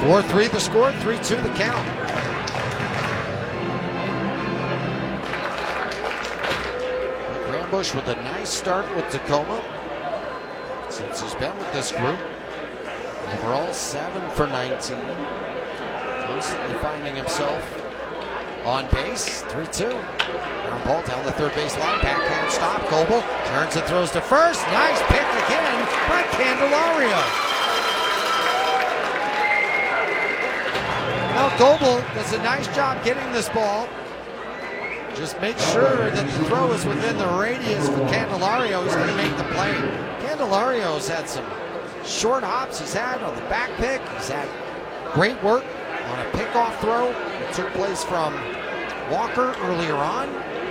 4-3 the score, 3-2 the count. Rambush with a nice start with Tacoma. Since he's been with this group, overall 7 for 19. Constantly finding himself on base, 3-2. Ground ball down the third base line, backhand stop. Goebel turns and throws to first. Nice pick again by Candelario. Now Goebel does a nice job getting this ball. Just make sure that the throw is within the radius for Candelario. He's going to make the play. Candelario's had some short hops he's had on the back pick. He's had great work on a pickoff throw that took place from Walker earlier on.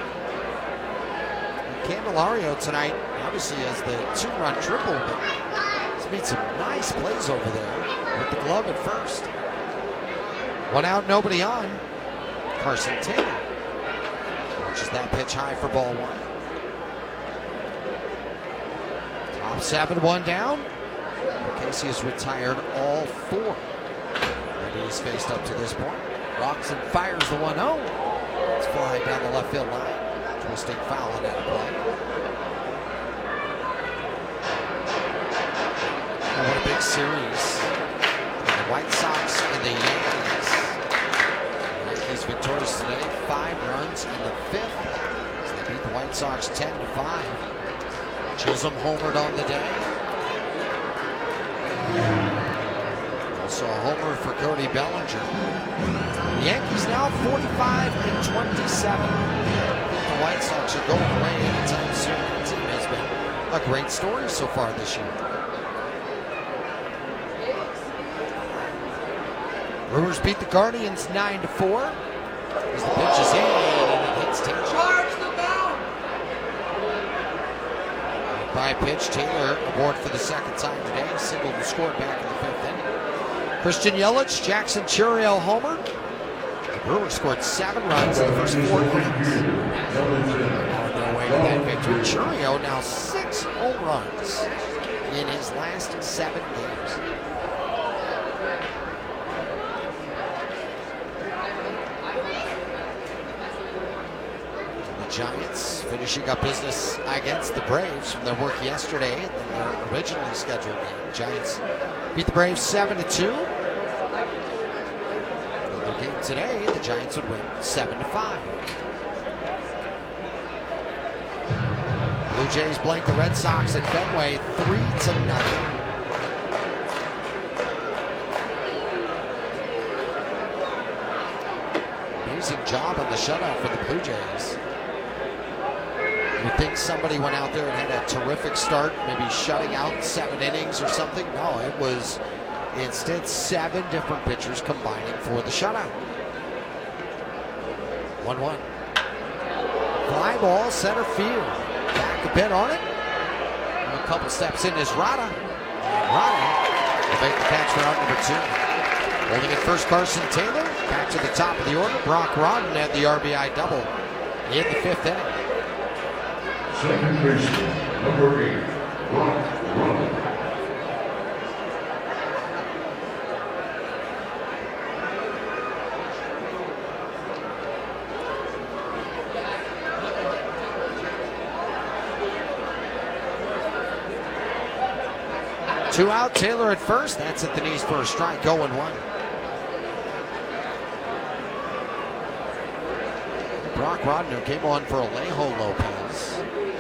And Candelario tonight obviously has the 2-run triple, but he's made some nice plays over there with the glove at first. 1 out, nobody on. Carson Taylor launches that pitch high for ball 1. Top 7, 1 down. Casey has retired all 4 that he's faced up to this point. Roxon fires the 1-0. It's fly down the left field line. Twisting foul on that play. And what a big series. The White Sox and the Yankees. The Yankees victorious today, 5 runs in the 5th. So they beat the White Sox 10-5. Chisholm homered on the day. Also a homer for Cody Bellinger. The Yankees now 45-27. The White Sox are going away anytime soon. The team has been a great story so far this year. Brewers beat the Guardians 9-4. As the pitch is in and it hits Taylor. By pitch, Taylor aboard for the 2nd time today. Singled and scored back in the 5th inning. Christian Yelich, Jackson Chourio homer. The Brewers scored 7 runs in the first 4 innings. On their way to that victory. Chourio now 6 home runs in his last 7 games. Giants finishing up business against the Braves from their work yesterday in their originally scheduled game. Giants beat the Braves 7-2. In their game today, the Giants would win 7-5. Blue Jays blank the Red Sox at Fenway 3-0. Amazing job on the shutout for the Blue Jays. You think somebody went out there and had a terrific start, maybe shutting out 7 innings or something? No, it was instead 7 different pitchers combining for the shutout. 1-1. Fly ball, center field. Back a bit on it. And a couple steps in is Rada. And Rada will make the catch for out number 2. Holding at first, Carson Taylor. Back to the top of the order. Brock Rodden had the RBI double in the 5th inning. Second baseman, number 8, Brock Rodden. Two out, Taylor at first. That's at the knees for a strike, 0-1. Brock Rodden came on for Alejo Lopez.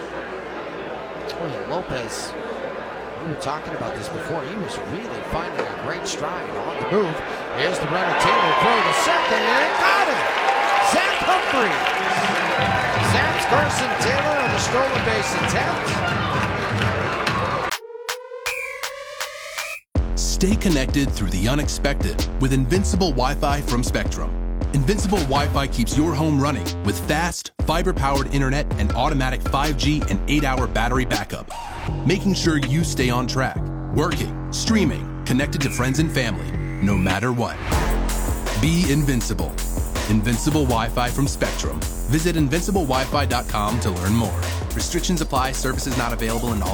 Lopez, we were talking about this before, he was really finding a great stride on the move. Here's the runner, Taylor, throw to second, and it got him! Zach Humphries zaps Carson Taylor on the stolen base attempt. Stay connected through the unexpected with Invincible Wi-Fi from Spectrum. Invincible Wi-Fi keeps your home running with fast, fiber-powered internet and automatic 5G and 8-hour battery backup, making sure you stay on track, working, streaming, connected to friends and family, no matter what. Be invincible. Invincible Wi-Fi from Spectrum. Visit invinciblewifi.com to learn more. Restrictions apply. Services not available in all